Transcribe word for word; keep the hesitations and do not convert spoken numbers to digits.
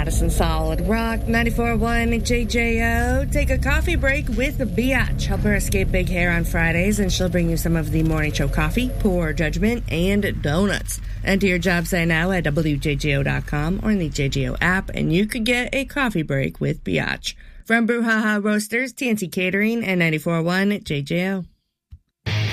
Madison Solid Rock, ninety-four point one J J O. Take a coffee break with Biatch. Help her escape big hair on Fridays, and she'll bring you some of the morning show coffee, poor judgment, and donuts. Enter your job site now at W J J O dot com or in the J J O app, and you could get a coffee break with Biatch. From Brouhaha Roasters, T N T Catering, and ninety-four point one J J O.